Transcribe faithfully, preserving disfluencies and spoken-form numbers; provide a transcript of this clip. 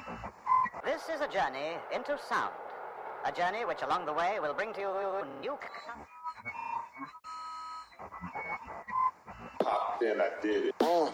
This is a journey into sound. A journey which along the way will bring to you new... Popped in, I did it. Uh.